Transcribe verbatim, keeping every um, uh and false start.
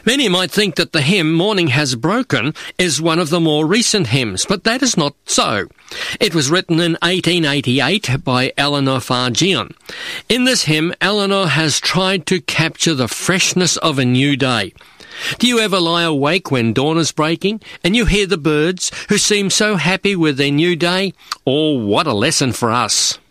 Many might think that the hymn Morning Has Broken is one of the more recent hymns, but that is not so. It was written in eighteen eighty-eight by Eleanor Farjeon. In this hymn, Eleanor has tried to capture the freshness of a new day. Do you ever lie awake when dawn is breaking and you hear the birds who seem so happy with their new day? Oh, what a lesson for us.